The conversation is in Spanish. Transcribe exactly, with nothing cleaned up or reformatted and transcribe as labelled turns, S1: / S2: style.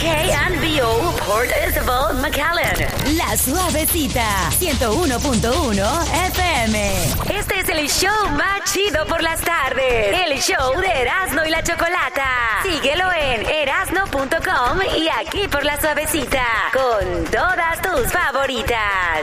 S1: K and B O Port Isabel, McAllen.
S2: La Suavecita, ciento uno punto uno F M.
S1: Este es el show más chido por las tardes. El show de Erasmo y la Chocolata. Síguelo en erasno punto com y aquí por La Suavecita. Con todas tus favoritas.